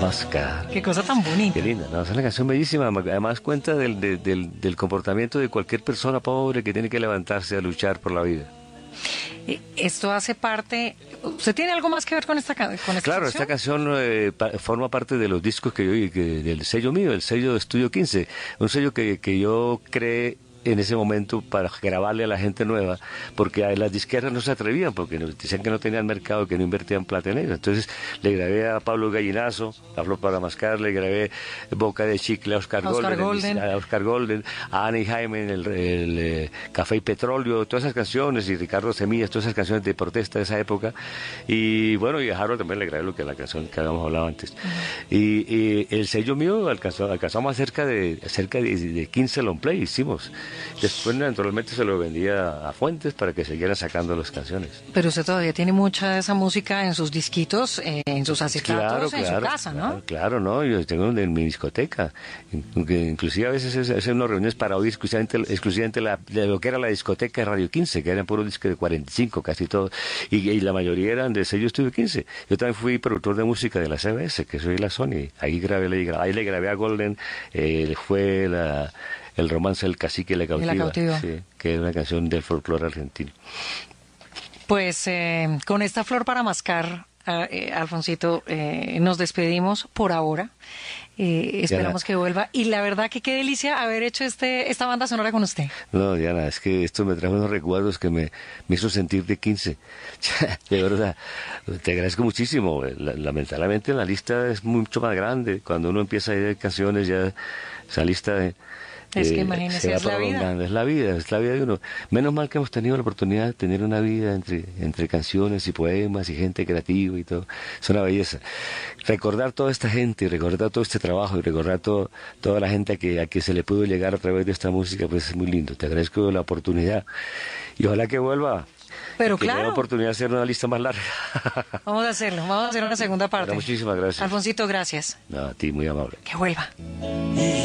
Mascar. Qué cosa tan bonita. Qué linda, ¿no? Es una canción bellísima, además cuenta del comportamiento de cualquier persona pobre que tiene que levantarse a luchar por la vida. Esto hace parte... ¿Usted tiene algo más que ver con esta canción? Claro, esta canción forma parte de los discos del sello mío, el sello de Estudio 15, un sello que yo creé en ese momento para grabarle a la gente nueva, porque a las disqueras no se atrevían, porque nos decían que no tenían mercado, que no invertían plata en ello. Entonces le grabé a Pablo Gallinazo, La Flor para Mascar, le grabé Boca de Chicle a Oscar Golden, a Ana y Jaime en el Café y Petróleo, todas esas canciones, y Ricardo Semillas, todas esas canciones de protesta de esa época. Y bueno, y a Harold también le grabé lo que la canción que habíamos hablado antes. Y el sello mío alcanzamos cerca de 15 long play hicimos. Después naturalmente se lo vendía a Fuentes para que siguieran sacando las canciones. Pero usted todavía tiene mucha de esa música en sus disquitos, en sus acetatos, en su casa, ¿no? Claro, ¿no? Yo tengo en mi discoteca. Inclusive a veces hacen unas reuniones para oír exclusivamente de lo que era la discoteca de Radio 15, que eran puros discos de 45 casi todos, y la mayoría eran de sello Estudio 15. Yo también fui productor de música de la CBS, que soy la Sony. Ahí le grabé a Golden, fue el romance del cacique y la cautiva, sí, que es una canción del folclore argentino. Pues con esta Flor para Mascar, Alfonsito, nos despedimos por ahora. Esperamos que vuelva. Y la verdad que qué delicia haber hecho esta banda sonora con usted. No, Diana, es que esto me trajo unos recuerdos que me hizo sentir de 15. De verdad, te agradezco muchísimo. Lamentablemente la lista es mucho más grande. Cuando uno empieza a ir de canciones, ya esa lista es que imagínese, es la vida. Es la vida de uno. Menos mal que hemos tenido la oportunidad de tener una vida entre canciones y poemas y gente creativa y todo. Es una belleza. Recordar toda esta gente, recordar todo este trabajo y recordar toda la gente a que se le pudo llegar a través de esta música, pues es muy lindo. Te agradezco la oportunidad y ojalá que vuelva. Pero que claro. tenga la oportunidad de hacer una lista más larga. Vamos a hacerlo, vamos a hacer una segunda parte. Bueno, muchísimas gracias. Alfonsito, gracias. No, a ti, muy amable. Que vuelva.